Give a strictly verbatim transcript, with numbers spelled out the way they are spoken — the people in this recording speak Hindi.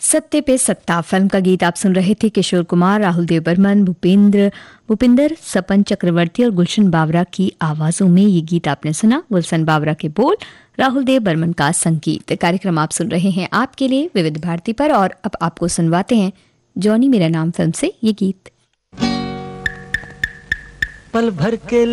सत्ते पे सत्ता फिल्म का गीत आप सुन रहे थे। किशोर कुमार, राहुल देव बर्मन, भूपेंद्र भूपिंदर सपन चक्रवर्ती और गुलशन बावरा की आवाजों में ये गीत आपने सुना। गुलशन बावरा के बोल, राहुल देव बर्मन का संगीत। कार्यक्रम आप सुन रहे हैं आपके लिए विविध भारती पर, और अब आपको सुनवाते हैं जॉनी मेरा नाम फिल्म से ये गीत। पल भर के